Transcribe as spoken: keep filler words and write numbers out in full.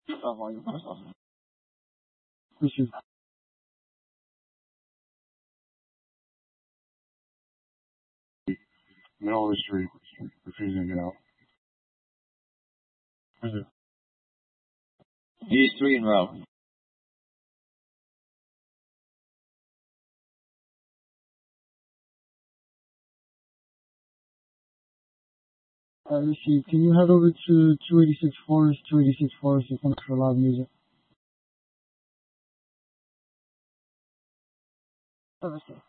Uh, volume first off. Issue. Middle of the street, refusing to get out. He's three in a row. Uh, issue. Can you head over to two eighty-six Forest, two eighty-six Forest, if I'm for loud music? Oversee.